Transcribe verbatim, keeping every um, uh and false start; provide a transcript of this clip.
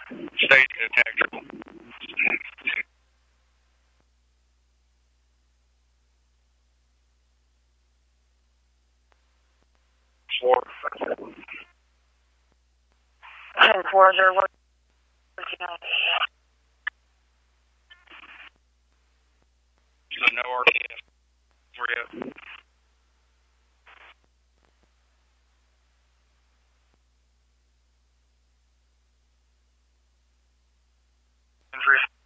State tactical. Four. Four zero one. So no R T F. Three up. Three.